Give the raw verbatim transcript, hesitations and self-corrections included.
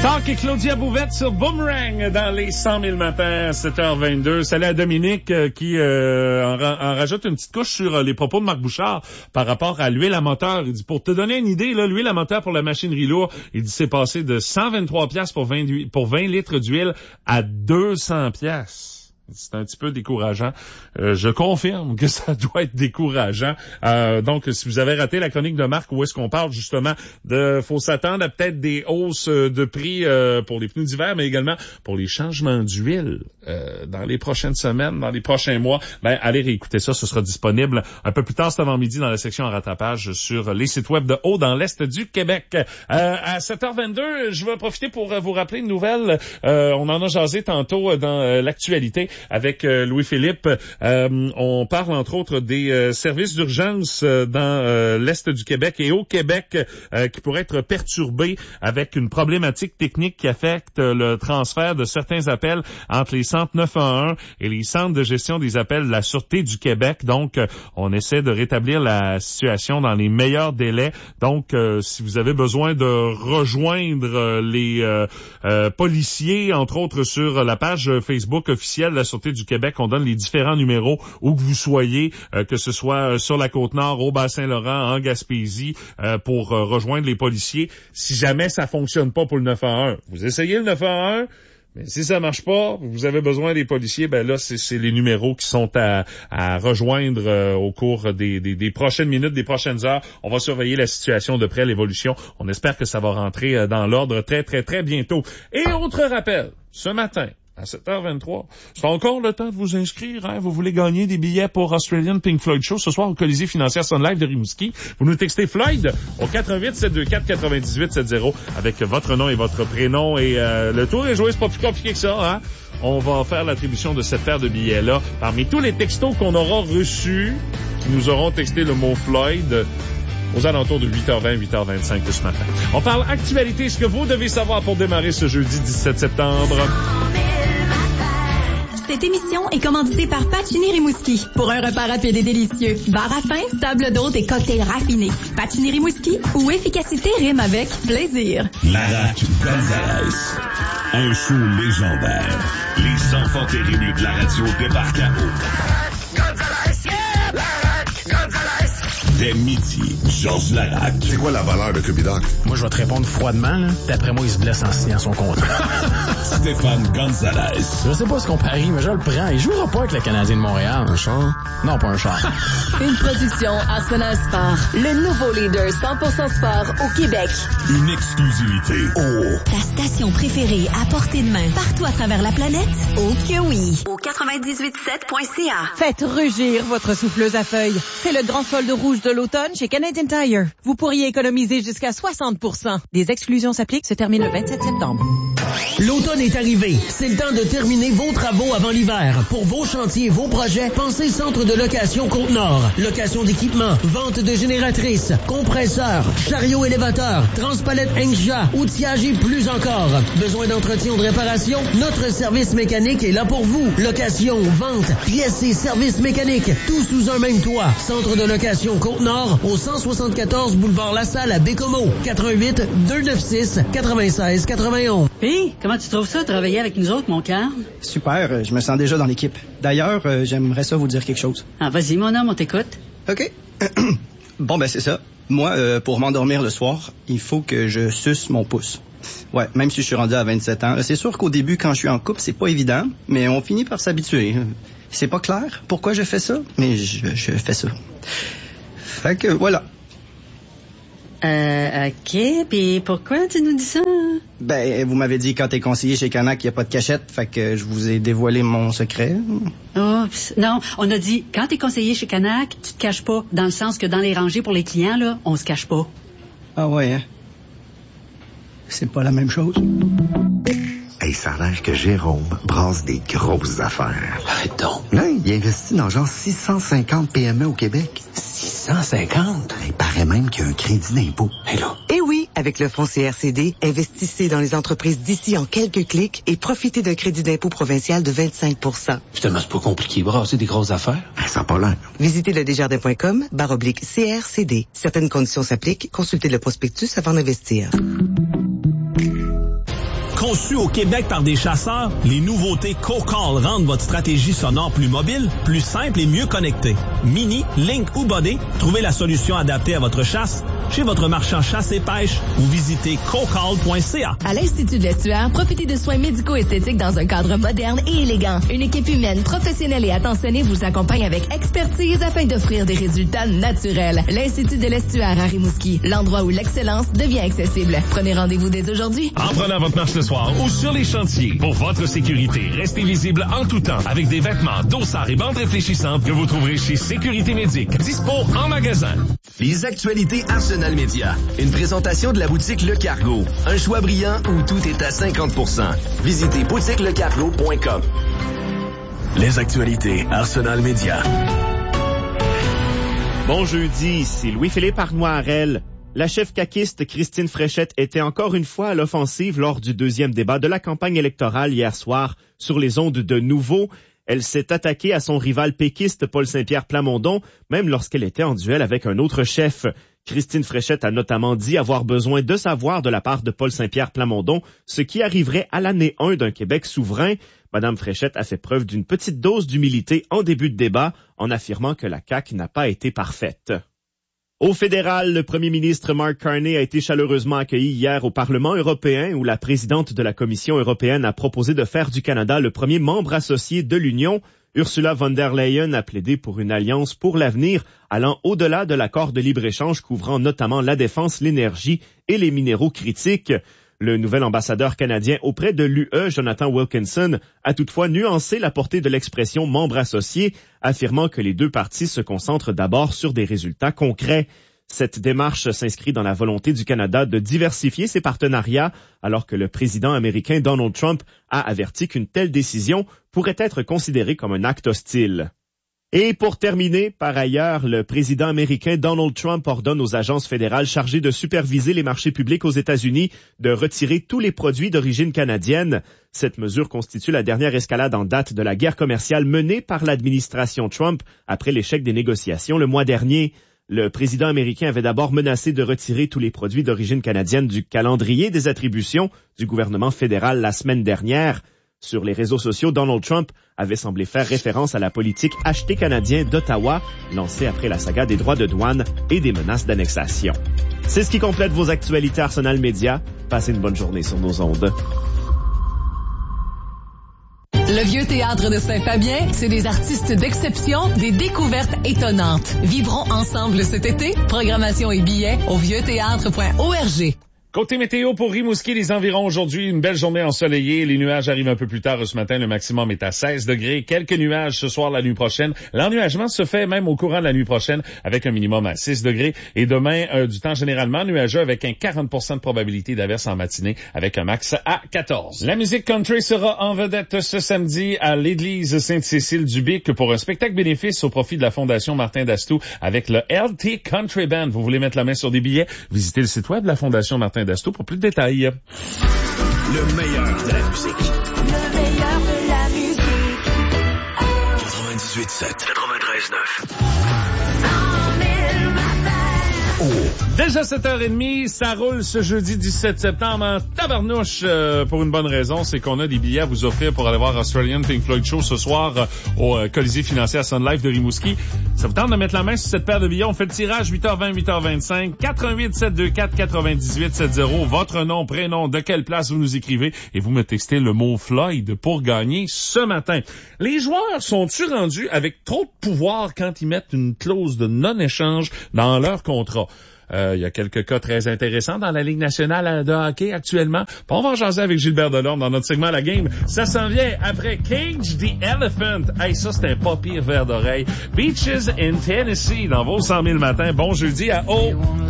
Talk et Claudia Bouvette sur Boomerang dans les cent mille matins à sept heures vingt-deux. Salut à Dominique euh, qui euh, en, en rajoute une petite couche sur euh, les propos de Marc Bouchard par rapport à l'huile à moteur. Il dit, pour te donner une idée, là, l'huile à moteur pour la machinerie lourde, il dit c'est passé de cent vingt-trois piastres pour vingt, pour vingt litres d'huile à deux cents piastres. C'est un petit peu décourageant. Euh, je confirme que ça doit être décourageant. Euh, donc, si vous avez raté la chronique de Marc, où est-ce qu'on parle justement de, faut s'attendre à peut-être des hausses de prix euh, pour les pneus d'hiver, mais également pour les changements d'huile euh, dans les prochaines semaines, dans les prochains mois. Ben, allez réécouter ça. Ce sera disponible un peu plus tard cet avant-midi dans la section en rattrapage sur les sites web de Haut dans l'Est du Québec. Euh, à sept heures vingt-deux, je vais profiter pour vous rappeler une nouvelle. Euh, on en a jasé tantôt dans euh, l'actualité avec euh, Louis-Philippe. Euh, on parle entre autres des euh, services d'urgence euh, dans euh, l'Est du Québec et au Québec euh, qui pourraient être perturbés avec une problématique technique qui affecte euh, le transfert de certains appels entre les centres neuf un un et les centres de gestion des appels de la Sûreté du Québec. Donc, euh, on essaie de rétablir la situation dans les meilleurs délais. Donc, euh, si vous avez besoin de rejoindre euh, les euh, euh, policiers, entre autres sur la page Facebook officielle de la Sûreté du Québec, on donne les différents numéros où que vous soyez, euh, que ce soit sur la Côte-Nord, au Bas-Saint-Laurent, en Gaspésie, euh, pour euh, rejoindre les policiers. Si jamais ça fonctionne pas pour le neuf un un, vous essayez le neuf un un, mais si ça marche pas, vous avez besoin des policiers, ben là, c'est, c'est les numéros qui sont à, à rejoindre euh, au cours des, des, des prochaines minutes, des prochaines heures. On va surveiller la situation de près, l'évolution. On espère que ça va rentrer euh, dans l'ordre très, très, très bientôt. Et autre rappel, ce matin, à sept heures vingt-trois. C'est encore le temps de vous inscrire, hein? Vous voulez gagner des billets pour Australian Pink Floyd Show ce soir au Colisée financière Sun Life de Rimouski. Vous nous textez Floyd au quatre un huit, sept deux quatre, neuf huit sept zéro avec votre nom et votre prénom. Et euh, le tour est joué, c'est pas plus compliqué que ça, hein? On va faire l'attribution de cette paire de billets-là parmi tous les textos qu'on aura reçus, qui nous auront texté le mot Floyd aux alentours de huit heures vingt, huit heures vingt-cinq de ce matin. On parle actualité, ce que vous devez savoir pour démarrer ce jeudi dix-sept septembre. Cette émission est commanditée par Pacini Rimouski. Pour un repas rapide et délicieux, bar à pain, table d'hôte et cocktails raffinés. Pacini Rimouski, où efficacité rime avec plaisir. Larac Gonzalez. Un show légendaire. Les enfants terribles de la radio débarquent à eau. Gonzalez, yeah! Larac Gonzalez. Dès midi, Georges Larac. C'est quoi la valeur de Cubidoc? Moi, je vais te répondre froidement, là. D'après moi, il se blesse en signant son contrat. Stéphane Gonzalez. Je sais pas ce qu'on parie, mais je le prends. Il jouera pas avec le Canadien de Montréal. Un char? Non, pas un char. Une production Arsenal Sport. Le nouveau leader cent pour cent sport au Québec. Une exclusivité. Oh! Ta station préférée à portée de main partout à travers la planète? Oh que oui! Au quatre-vingt-dix-huit sept point c a. Faites rugir votre souffleuse à feuilles. C'est le grand solde rouge de l'automne chez Canadian Tire. Vous pourriez économiser jusqu'à soixante pour cent. Des exclusions s'appliquent, se termine le vingt-sept septembre. L'automne est arrivé. C'est le temps de terminer vos travaux avant l'hiver. Pour vos chantiers, vos projets, pensez Centre de location Côte-Nord. Location d'équipement, vente de génératrices, compresseurs, chariots élévateurs, transpalettes Engsha, outillage et plus encore. Besoin d'entretien ou de réparation? Notre service mécanique est là pour vous. Location, vente, pièces et services mécaniques. Tout sous un même toit. Centre de location Côte-Nord au cent soixante-quatorze boulevard La Salle à Bécomo. quatre un huit, deux neuf six, neuf six neuf un. Puis, comment tu trouves ça, travailler avec nous autres, mon Carl? Super, euh, je me sens déjà dans l'équipe. D'ailleurs, euh, j'aimerais ça vous dire quelque chose. Ah, vas-y, mon homme, on t'écoute. OK. Bon, ben c'est ça. Moi, euh, pour m'endormir le soir, il faut que je suce mon pouce. Ouais, même si je suis rendu à vingt-sept ans. C'est sûr qu'au début, quand je suis en couple, c'est pas évident, mais on finit par s'habituer. C'est pas clair pourquoi je fais ça, mais je, je fais ça. Fait que, voilà. Euh, OK, puis pourquoi tu nous dis ça? Ben, vous m'avez dit quand t'es conseiller chez Canac qu'il n'y a pas de cachette, fait que je vous ai dévoilé mon secret. Oups. Non, on a dit, quand t'es conseiller chez Canac, tu te caches pas, dans le sens que dans les rangées pour les clients, là, on se cache pas. Ah ouais, hein? C'est pas la même chose. Hey, ça a l'air que Jérôme brasse des grosses affaires. Arrête donc. Là, il investit dans genre six cent cinquante P M E au Québec. six cent cinquante? Il paraît même qu'il y a un crédit d'impôt. Hé là. Eh oui, avec le fonds C R C D, investissez dans les entreprises d'ici en quelques clics et profitez d'un crédit d'impôt provincial de vingt-cinq pour cent. Finalement, c'est pas compliqué, brasser des grosses affaires. Ben, ça n'a pas l'air. Visitez le desjardins point com, barre oblique C R C D. Certaines conditions s'appliquent. Consultez le prospectus avant d'investir. Conçu au Québec par des chasseurs, les nouveautés CoCall rendent votre stratégie sonore plus mobile, plus simple et mieux connectée. Mini, Link ou Body, trouvez la solution adaptée à votre chasse chez votre marchand chasse et pêche ou visitez cocall point c a. À l'Institut de l'Estuaire, profitez de soins médico-esthétiques dans un cadre moderne et élégant. Une équipe humaine, professionnelle et attentionnée vous accompagne avec expertise afin d'offrir des résultats naturels. L'Institut de l'Estuaire à Rimouski, l'endroit où l'excellence devient accessible. Prenez rendez-vous dès aujourd'hui. En prenant votre marche ce soir ou sur les chantiers, pour votre sécurité, restez visible en tout temps avec des vêtements, dossards et bandes réfléchissantes que vous trouverez chez Sécurité Médic. Dispo en magasin. Les actualités Arsenal Média. Une présentation de la boutique Le Cargo. Un choix brillant où tout est à cinquante pour cent. Visitez boutique le cargo point com. Les actualités Arsenal Média. Bon jeudi, c'est Louis-Philippe Arnoirel. La chef caquiste Christine Fréchette était encore une fois à l'offensive lors du deuxième débat de la campagne électorale hier soir sur les ondes de Nouveau. Elle s'est attaquée à son rival péquiste Paul Saint-Pierre Plamondon, même lorsqu'elle était en duel avec un autre chef. Christine Fréchette a notamment dit avoir besoin de savoir de la part de Paul Saint-Pierre Plamondon ce qui arriverait à l'année un d'un Québec souverain. Madame Fréchette a fait preuve d'une petite dose d'humilité en début de débat en affirmant que la C A Q n'a pas été parfaite. Au fédéral, le premier ministre Mark Carney a été chaleureusement accueilli hier au Parlement européen où la présidente de la Commission européenne a proposé de faire du Canada le premier membre associé de l'Union. Ursula von der Leyen a plaidé pour une alliance pour l'avenir allant au-delà de l'accord de libre-échange couvrant notamment la défense, l'énergie et les minéraux critiques. Le nouvel ambassadeur canadien auprès de l'U E, Jonathan Wilkinson, a toutefois nuancé la portée de l'expression membre associé, affirmant que les deux parties se concentrent d'abord sur des résultats concrets. Cette démarche s'inscrit dans la volonté du Canada de diversifier ses partenariats, alors que le président américain Donald Trump a averti qu'une telle décision pourrait être considérée comme un acte hostile. Et pour terminer, par ailleurs, le président américain Donald Trump ordonne aux agences fédérales chargées de superviser les marchés publics aux États-Unis de retirer tous les produits d'origine canadienne. Cette mesure constitue la dernière escalade en date de la guerre commerciale menée par l'administration Trump après l'échec des négociations le mois dernier. Le président américain avait d'abord menacé de retirer tous les produits d'origine canadienne du calendrier des attributions du gouvernement fédéral la semaine dernière. Sur les réseaux sociaux, Donald Trump avait semblé faire référence à la politique acheté canadien d'Ottawa, lancée après la saga des droits de douane et des menaces d'annexation. C'est ce qui complète vos actualités Arsenal Média. Passez une bonne journée sur nos ondes. Le Vieux Théâtre de Saint-Fabien, c'est des artistes d'exception, des découvertes étonnantes. Vivrons ensemble cet été. Programmation et billets au vieux théâtre point org. Côté météo pour Rimouski, les environs aujourd'hui, une belle journée ensoleillée. Les nuages arrivent un peu plus tard ce matin. Le maximum est à seize degrés. Quelques nuages ce soir, la nuit prochaine. L'ennuagement se fait même au courant de la nuit prochaine avec un minimum à six degrés. Et demain, euh, du temps généralement nuageux avec un quarante pour cent de probabilité d'averse en matinée avec un max à quatorze. La musique country sera en vedette ce samedi à l'église Sainte-Cécile-du-Bic pour un spectacle bénéfice au profit de la Fondation Martin d'Astou avec le L T Country Band. Vous voulez mettre la main sur des billets? Visitez le site web de la Fondation Martin d'Astou pour plus de détails. Le meilleur de la musique. Le meilleur de la musique. quatre-vingt-dix-huit sept. quatre-vingt-treize neuf. Déjà sept heures trente, ça roule ce jeudi dix-sept septembre en tabarnouche euh, pour une bonne raison, c'est qu'on a des billets à vous offrir pour aller voir Australian Pink Floyd Show ce soir euh, au euh, Colisée financier à Sun Life de Rimouski. Ça vous tente de mettre la main sur cette paire de billets? On fait le tirage huit heures vingt, huit heures vingt-cinq, quatre un huit, sept deux quatre, quatre-vingt-dix-huit soixante. Votre nom, prénom, de quelle place vous nous écrivez et vous me textez le mot Floyd pour gagner ce matin. Les joueurs sont-ils rendus avec trop de pouvoir quand ils mettent une clause de non-échange dans leur contrat? Euh, il y a quelques cas très intéressants dans la Ligue nationale de hockey actuellement. On va en jaser avec Gilbert Delorme dans notre segment La Game. Ça s'en vient après Cage the Elephant. Hey, ça, c'est un pas pire verre d'oreille. Beaches in Tennessee dans vos cent mille matins. Bon jeudi à O.